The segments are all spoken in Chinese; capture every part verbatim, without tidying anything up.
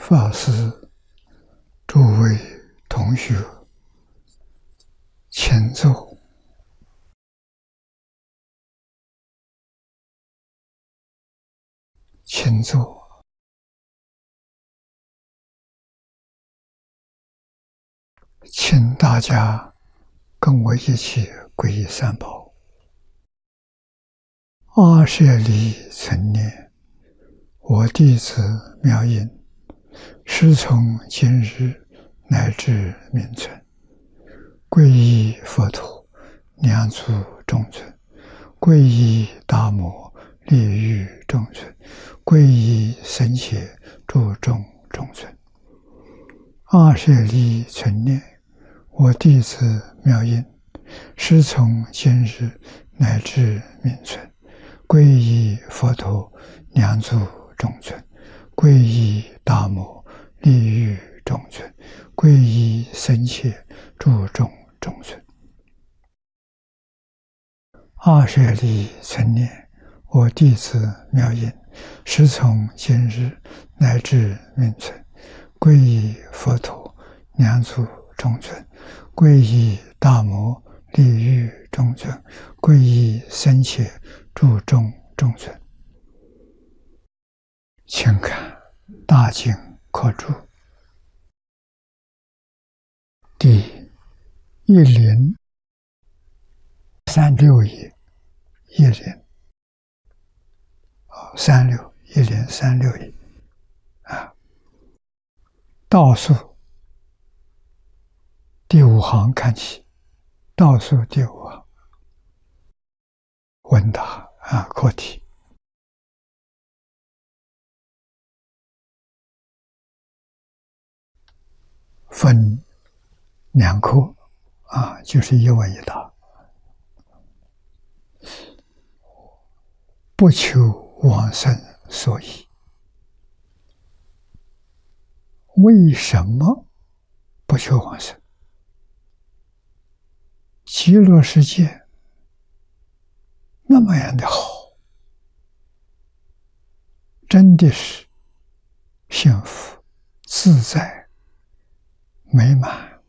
法师、诸位同学，请坐。请坐。请大家跟我一起皈依三宝。阿舍利存念，我弟子妙音，师从今日乃至命存，皈依佛陀，两足中尊；皈依大摩，利欲中尊；皈依僧伽，注重中尊。阿舍利存念，我弟子妙音，师从今日乃至命存，皈依佛陀，两足中尊；皈依大摩，利欲中尊；皈依僧伽，注重中尊。阿舍利存念，我弟子妙音，师从今日乃至命存，皈依佛陀，两足中尊；皈依大摩，利欲中尊；皈依僧伽，注重中尊。请看大经课注第一零三六页，一零三六一零三六页啊，倒数第五行看起，倒数第五行问答啊，课题。分两课啊，就是一问一答。不求往生所以，为什么不求往生？极乐世界那么样的好，真的是幸福、自在、美满，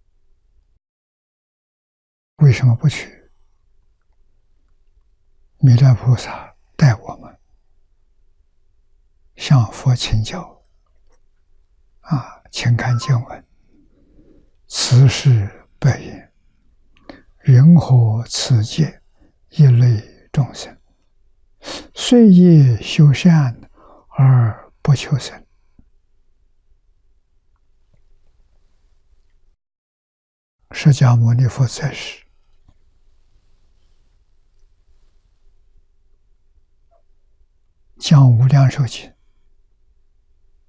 为什么不去？弥勒菩萨带我们向佛请教啊，请看经文：此事百言，云何此界一类众生，虽业修善而不求生？释迦牟尼佛在世，讲无量寿经，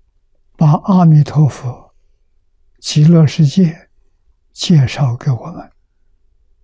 把阿弥陀佛极乐世界介绍给我们。